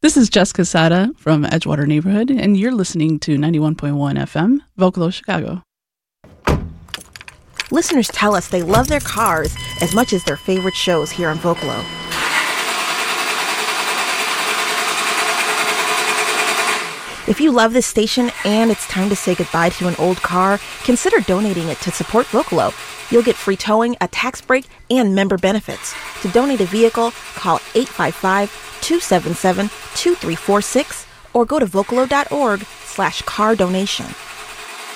This is Jessica Sada from Edgewater Neighborhood, and you're listening to 91.1 FM, Vocalo, Chicago. Listeners tell us they love their cars as much as their favorite shows here on Vocalo. If you love this station and it's time to say goodbye to an old car, consider donating it to support Vocalo. You'll get free towing, a tax break, and member benefits. To donate a vehicle, call 855-277-2346 or go to vocalo.org/car donation.